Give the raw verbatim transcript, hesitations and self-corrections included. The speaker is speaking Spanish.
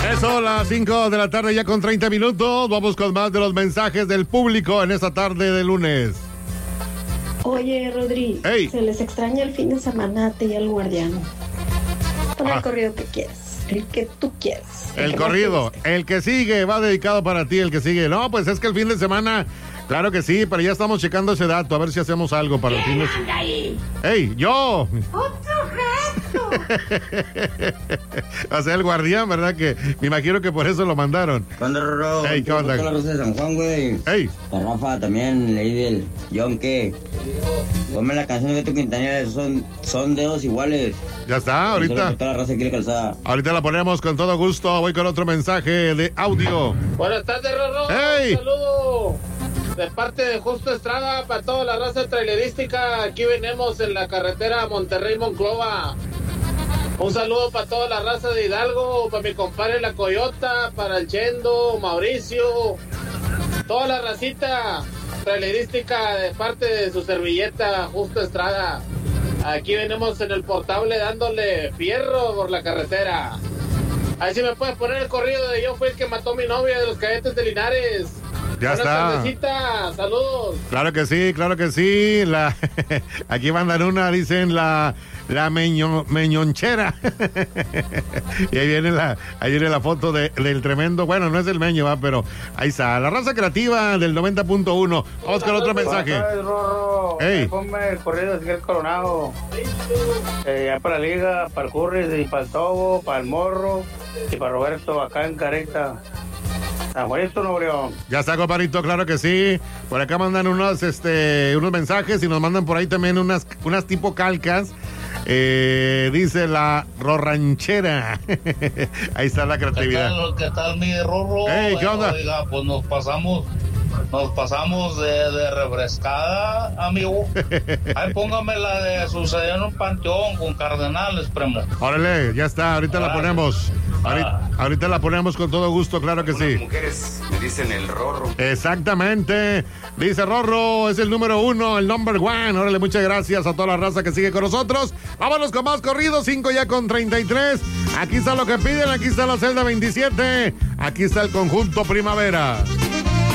Eso, las cinco de la tarde ya con treinta minutos. Vamos con más de los mensajes del público en esta tarde de lunes. Oye, Rodri, hey. Se les extraña el fin de semana a ti y al guardián. Pon ah. el corrido que quieras, el que tú quieras. El, el corrido, el que sigue, va dedicado para ti, el que sigue. No, pues es que el fin de semana, claro que sí, pero ya estamos checando ese dato, a ver si hacemos algo para el fin de semana. ¡Ey, yo! ¡Otro gato! O sea, el guardián, ¿verdad? Que me imagino que por eso lo mandaron. ¿Cuándo, Rorro? Ey, ¿qué onda? La Rosa de San Juan, güey. Ey. La Rafa también, leí del John, ¿qué? Ponme la canción de tu Quintanilla, son, son dedos iguales. Ya está, ahorita. La raza quiere calzada. Ahorita la ponemos con todo gusto. Voy con otro mensaje de audio. Buenas tardes, Rorro. ¡Ey! Un saludo de parte de Justo Estrada para toda la raza trailerística. Aquí venimos en la carretera Monterrey-Monclova. Un saludo para toda la raza de Hidalgo, para mi compadre La Coyota, para el Chendo, Mauricio, toda la racita trailerística de parte de su servilleta Justo Estrada. Aquí venimos en el portable dándole fierro por la carretera. Ahí sí me puedes poner el corrido de Yo fui el que mató a mi novia de los Cadetes de Linares. Ya Buenas está. tardecitas, saludos. Claro que sí, claro que sí. La, aquí mandan una, dicen la, la meño, meñonchera. Y ahí viene la, ahí viene la foto de, del tremendo, bueno, no es el meño, va, pero ahí está. La raza creativa del noventa punto uno. Vamos con otro mensaje. Hey. Ponme el corrido de Miguel Coronado. Eh, ya para la Liga, para el Curris y para el Tobo, para el Morro y para Roberto acá en Careta. San Juanito, Nuevo León. Ya está, compadrito, claro que sí. Por acá mandan unos, este, unos mensajes y nos mandan por ahí también unas, unas tipo calcas. Eh, dice la rorranchera. Ahí está la creatividad. ¿Qué tal, qué tal mi Rorro? Hey, ¿qué onda? Oiga, pues nos pasamos, nos pasamos de, de refrescada, amigo. Ahí póngame la de Sucedió en un Panteón con Cardenales, primo. Órale, ya está, ahorita Órale. la ponemos. Ahorita, ah. ahorita la ponemos con todo gusto, claro que sí. Las mujeres me dicen el Rorro. Exactamente. Dice Rorro, es el número uno, el number one. Órale, muchas gracias a toda la raza que sigue con nosotros. Vámonos con más corridos, cinco ya con treinta y tres. Aquí está lo que piden, aquí está la celda veintisiete. Aquí está el conjunto Primavera.